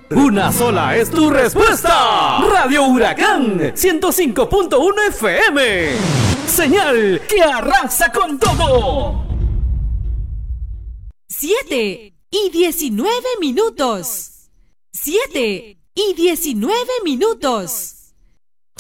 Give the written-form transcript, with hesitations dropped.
Una sola es tu respuesta. Radio Huracán 105.1 FM. Señal que arrasa con todo. 7:19 minutos. 7:19 minutos.